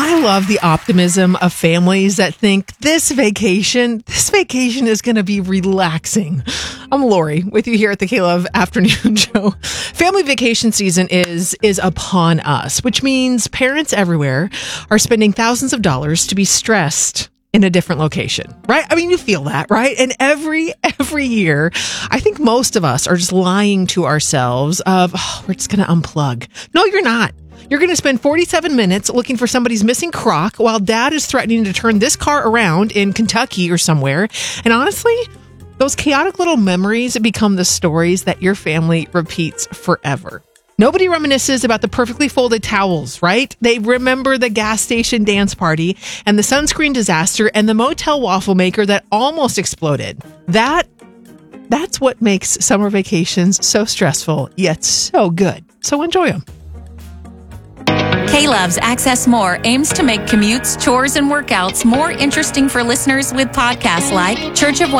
I love the optimism of families that think this vacation is going to be relaxing. I'm Lori with you here at the K-Love Afternoon Show. Family vacation season is upon us, which means parents everywhere are spending thousands of dollars to be stressed in a different location, right? I mean, you feel that, right? And every year, I think most of us are just lying to ourselves of, we're just going to unplug. No, you're not. You're going to spend 47 minutes looking for somebody's missing crock while dad is threatening to turn this car around in Kentucky or somewhere. And honestly, those chaotic little memories become the stories that your family repeats forever. Nobody reminisces about the perfectly folded towels, right? They remember the gas station dance party and the sunscreen disaster and the motel waffle maker that almost exploded. That's what makes summer vacations so stressful, yet so good. So enjoy them. K-Love's Access More aims to make commutes, chores, and workouts more interesting for listeners with podcasts like Church of